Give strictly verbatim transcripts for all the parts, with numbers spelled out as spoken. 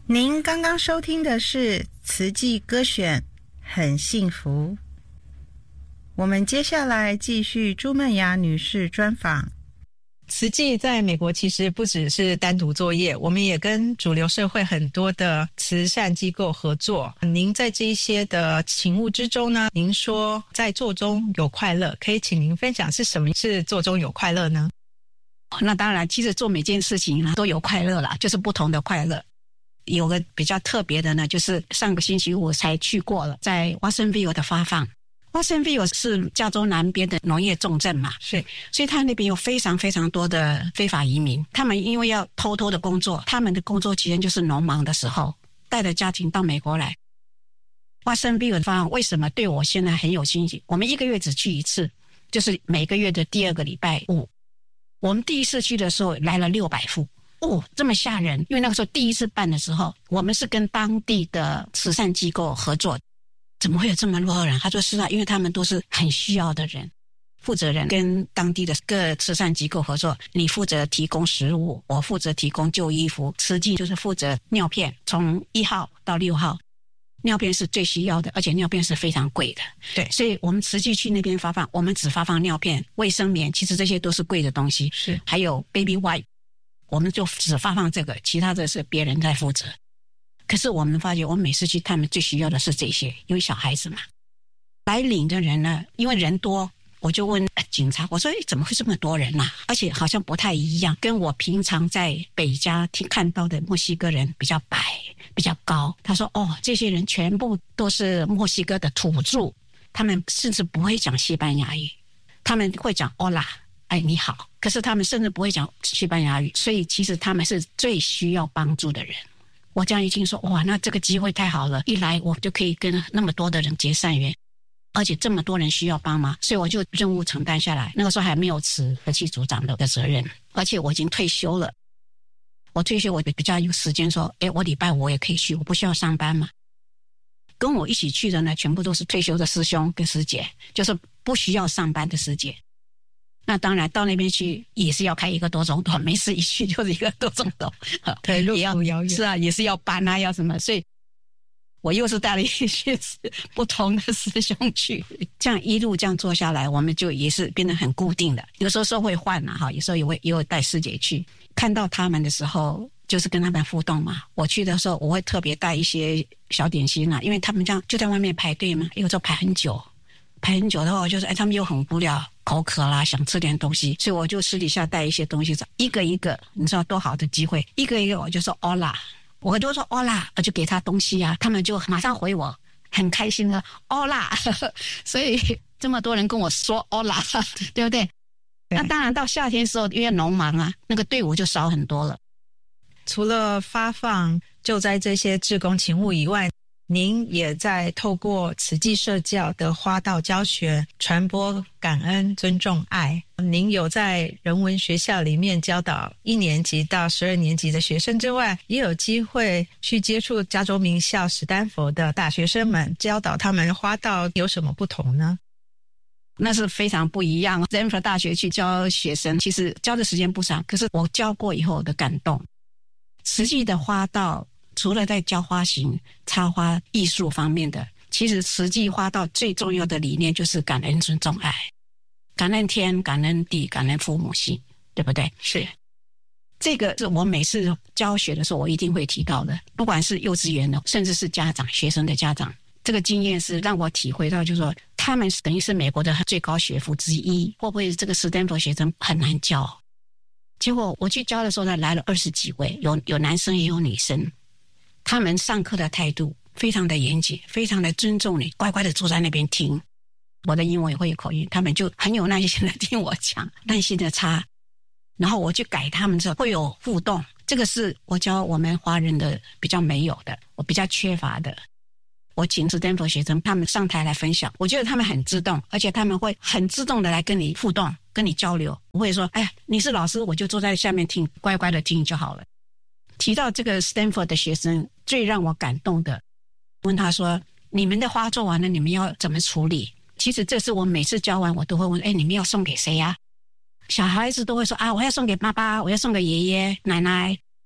您刚刚收听的是慈济歌选，很幸福。我们接下来继续朱曼雅女士专访。 慈济在美国其实不只是单独作业，我们也跟主流社会很多的慈善机构合作。您在这一些的勤务之中呢，您说在做中有快乐，可以请您分享是什么是做中有快乐呢？ 那当然，其实做每件事情都有快乐啦，就是不同的快乐。有个比较特别的呢，就是上个星期五才去过了，在 Watsonville 的发放。Watsonville 是加州南边的农业重镇嘛， 是， 所以他那边有非常非常多的非法移民。他们因为要偷偷的工作，他们的工作期间就是农忙的时候，带着家庭到美国来。Watsonville 的发放为什么对我现在很有兴趣？我们一个月只去一次，就是每个月的第二个礼拜五。我们第一次去的时候来了六百户。哦，这么吓人！因为那个时候第一次办的时候，我们是跟当地的慈善机构合作。怎么会有这么多人？他说是啊，因为他们都是很需要的人。负责人跟当地的各慈善机构合作，你负责提供食物，我负责提供旧衣服。慈济就是负责尿片，从一号到六号，尿片是最需要的，而且尿片是非常贵的。 对， 所以我们慈济去那边发放，我们只发放尿片、卫生棉，其实这些都是贵的东西。 是， 还有 baby wipe。我们就只发放这个，其他的是别人在负责。可是我们发觉，我们每次去他们最需要的是这些，因为小孩子嘛。来领的人呢，因为人多，我就问警察，我说：“诶，怎么会这么多人啊？而且好像不太一样，跟我平常在北加听看到的墨西哥人比较白，比较高。”他说：“哦，这些人全部都是墨西哥的土著，他们甚至不会讲西班牙语，他们会讲 Hola。”哎，你好，可是他们甚至不会讲西班牙语，所以其实他们是最需要帮助的人。我这样一听说，哇，那这个机会太好了，一来我就可以跟那么多的人结善缘，而且这么多人需要帮忙，所以我就任务承担下来。那个时候还没有辞和气组长的责任，而且我已经退休了。我退休我比较有时间说，哎，我礼拜五我也可以去，我不需要上班嘛。跟我一起去的呢，全部都是退休的师兄跟师姐，就是不需要上班的师姐。那当然到那边去也是要开一个多钟头，没事一去就是一个多钟头， 对，路途遥远。 是啊，也是要搬啊，要什么，所以我又是带了一些不同的师兄去，这样一路这样做下来，我们就也是变得很固定的。有时候说会换啊，哈，有时候也会也有带师姐去，看到他们的时候，就是跟他们互动嘛。我去的时候，我会特别带一些小点心啊，因为他们这样就在外面排队嘛，有时候排很久。排很久的话，我就是哎，他们又很无聊，口渴啦，想吃点东西，所以我就私底下带一些东西，一个一个，你知道多好的机会，一个一个我就说 Hola， 我就说 Hola， 我就给他东西啊，他们就马上回我，很开心的 Hola， 所以这么多人跟我说 Hola， 对不对？那当然到夏天的时候，因为农忙啊，那个队伍就少很多了。 除了发放救灾这些志工勤务以外，您也在透过慈济社教的花道教学传播感恩、尊重、爱。您有在人文学校里面教导一年级到十二年级的学生之外，也有机会去接触加州名校史丹佛的大学生们，教导他们花道有什么不同呢？ 那是非常不一样。斯坦福大学去教学生，其实教的时间不长，可是我教过以后的感动。慈济的花道除了在教花型、插花艺术方面的，其实慈济花道最重要的理念就是感恩、尊重、爱。感恩天，感恩地，感恩父母亲，对不对？ 是。 这个是我每次教学的时候我一定会提到的，不管是幼稚园的，甚至是家长、学生的家长，这个经验是让我体会到，就是说他们等于是美国的最高学府之一，会不会这个斯坦福学生很难教？结果我去教的时候呢，来了二十几位，有有男生也有女生。他们上课的态度非常的严谨，非常的尊重你，乖乖的坐在那边听。我的英文也会有口音，他们就很有耐心的听我讲，耐心的插，然后我去改他们之后会有互动。这个是我教我们华人的比较没有的，我比较缺乏的。我请斯坦福学生他们上台来分享，我觉得他们很自动，而且他们会很自动的来跟你互动，跟你交流，不会说哎呀你是老师我就坐在下面听，乖乖的听就好了。提到这个 Stanford 的学生，最让我感动的，问他说你们的花做完了你们要怎么处理？其实这是我每次教完我都会问，哎，你们要送给谁呀？小孩子都会说啊，我要送给爸爸，我要送给爷爷奶奶。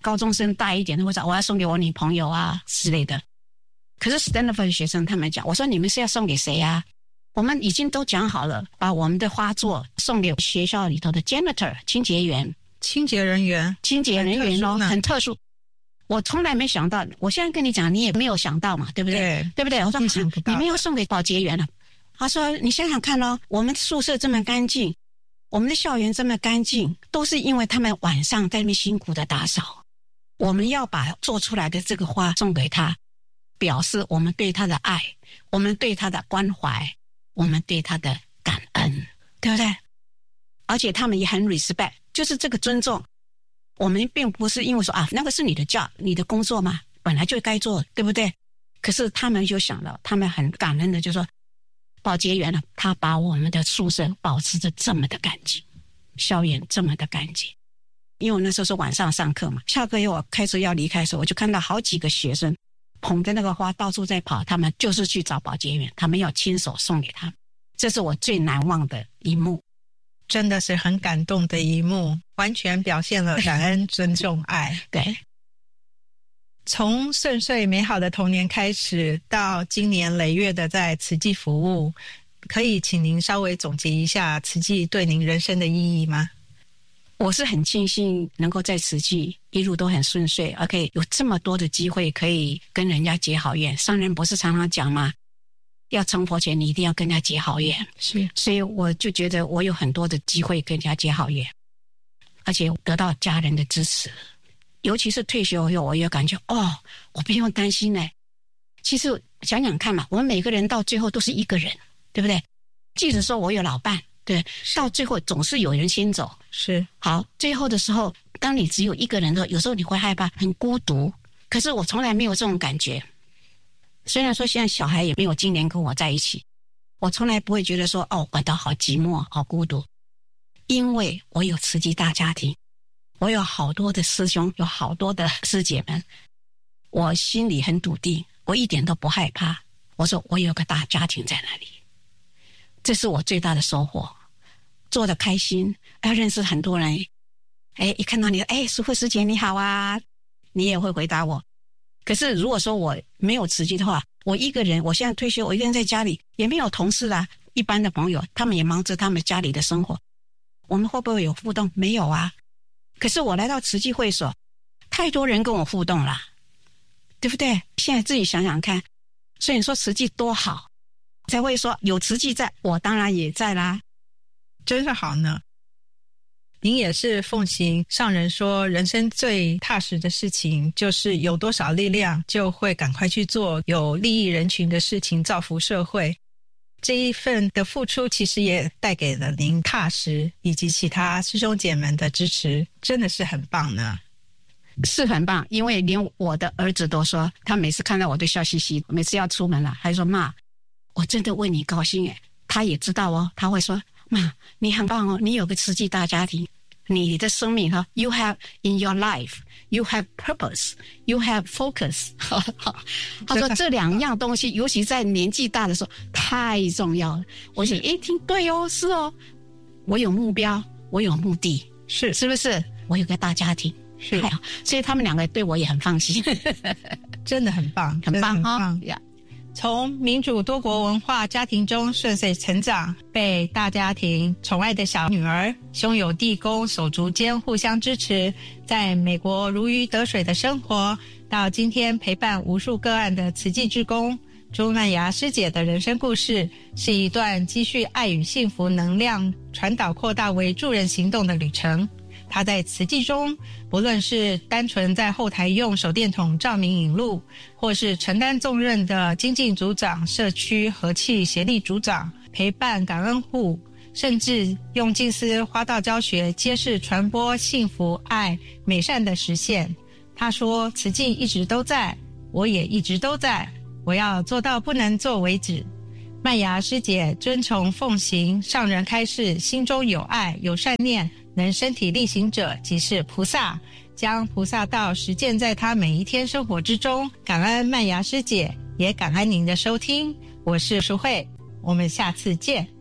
高中生大一点的会说我要送给我女朋友啊之类的。可是 Stanford 的学生他们讲，我说你们是要送给谁啊？我们已经都讲好了，把我们的花座送给学校里头的 janitor 清洁员、 清洁人员、 清洁人员哦，很特殊。我从来没想到，我现在跟你讲，你也没有想到嘛，对不对？ 对， 对不对？我说你们要送给保洁员了。他说你想想看咯，我们宿舍这么干净，我们的校园这么干净，都是因为他们晚上在那边辛苦的打扫。我们要把做出来的这个花送给他，表示我们对他的爱，我们对他的关怀，我们对他的感恩，对不对？而且他们也很 respect， 就是这个尊重。我们并不是因为说啊，那个是你的 job， 你的工作嘛，本来就该做，对不对？可是他们就想到，他们很感恩的就说，保洁员呢，他把我们的宿舍保持着这么的干净，校园这么的干净。因为我那时候是晚上上课嘛，下课以后我开车要离开的时候，我就看到好几个学生捧着那个花到处在跑，他们就是去找保洁员，他们要亲手送给他们。这是我最难忘的一幕， 真的是很感动的一幕，完全表现了感恩、尊重、爱。 对， 从顺遂美好的童年开始，到经年累月的在慈济服务，可以请您稍微总结一下慈济对您人生的意义吗？ 我是很庆幸能够在慈济一路都很顺遂，而且有这么多的机会可以跟人家结好缘。上人不是常常讲吗？要成佛前你一定要跟人家结好缘。 是， 所以我就觉得我有很多的机会跟人家结好缘，而且得到家人的支持。尤其是退休以后，我也感觉哦，我不用担心呢。其实想想看嘛，我们每个人到最后都是一个人，对不对？即使说我有老伴，对，到最后总是有人先走。 是， 好，最后的时候，当你只有一个人的时候，有时候你会害怕，很孤独。可是我从来没有这种感觉。虽然说现在小孩也没有今年跟我在一起，我从来不会觉得说哦，感到好寂寞、好孤独，因为我有慈济大家庭，我有好多的师兄，有好多的师姐们，我心里很笃定，我一点都不害怕。我说我有个大家庭在那里，这是我最大的收获。做得开心，要认识很多人，哎，一看到你，哎，淑慧师姐你好啊，你也会回答我。可是如果说我没有慈济的话，我一个人，我现在退休，我一个人在家里，也没有同事啦，一般的朋友，他们也忙着他们家里的生活，我们会不会有互动？没有啊。可是我来到慈济会所，太多人跟我互动啦，对不对？现在自己想想看，所以你说慈济多好，才会说有慈济在，我当然也在啦。 真是好呢。您也是奉行上人说人生最踏实的事情就是有多少力量就会赶快去做有利益人群的事情，造福社会。这一份的付出其实也带给了您踏实以及其他师兄姐们的支持，真的是很棒呢。 是很棒，因为连我的儿子都说，他每次看到我都笑嘻嘻，每次要出门了还说妈，我真的为你高兴耶。他也知道哦，他会说妈，你很棒哦，你有个慈济大家庭，你的生命哈 ，you have in your life, you have purpose, you have focus 他说这两样东西，尤其在年纪大的时候太重要了。我想，诶，听对哦，是哦，我有目标，我有目的， 是是不是？我有个大家庭， 是， 所以他们两个对我也很放心， 真的很棒， 很棒哈。 从民主多国文化家庭中顺遂成长，被大家庭宠爱的小女儿，兄友弟恭，手足间互相支持，在美国如鱼得水的生活，到今天陪伴无数个案的慈济志工，朱曼芽师姐的人生故事，是一段积蓄爱与幸福能量传导扩大为助人行动的旅程。他在慈济中，不论是单纯在后台用手电筒照明引路，或是承担重任的精进组长、社区和气协力组长，陪伴感恩户，甚至用静思花道教学揭示传播幸福、爱、美善的实现。他说，慈济一直都在，我也一直都在，我要做到不能做为止。曼芽师姐遵从奉行上人开示，心中有爱有善念，能身体力行者即是菩萨，将菩萨道实践在他每一天生活之中。感恩曼芽师姐，也感恩您的收听，我是淑慧，我们下次见。